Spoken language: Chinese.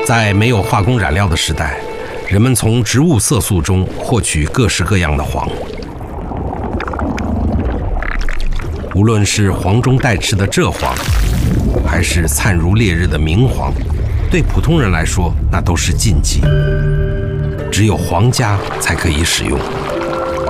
在没有化工染料的时代，人们从植物色素中获取各式各样的黄。无论是黄中带刺的蔗黄，还是灿如烈日的明黄，对普通人来说那都是禁忌，只有皇家才可以使用。